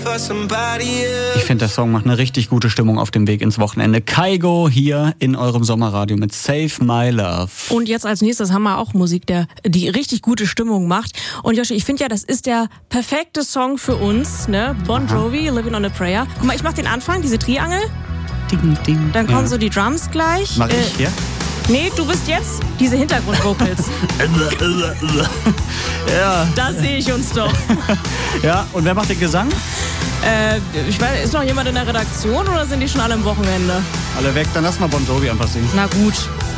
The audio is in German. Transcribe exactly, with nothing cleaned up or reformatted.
Ich finde, der Song macht eine richtig gute Stimmung auf dem Weg ins Wochenende. Kygo hier in eurem Sommerradio mit Save My Love. Und jetzt als nächstes haben wir auch Musik, der die richtig gute Stimmung macht. Und Joshi, ich finde ja, das ist der perfekte Song für uns, ne? Bon Jovi, Living on a Prayer. Guck mal, ich mach den Anfang, diese Triangel. Ding, ding. Dann kommen ja. so die Drums gleich. Mach ich äh, hier? Nee, du bist jetzt diese Hintergrundvocals. Ja. Da sehe ich uns doch. Ja, und wer macht den Gesang? Äh, ich weiß, ist noch jemand in der Redaktion oder sind die schon alle am Wochenende? Alle weg, dann lass mal Bon Jovi einfach singen. Na gut.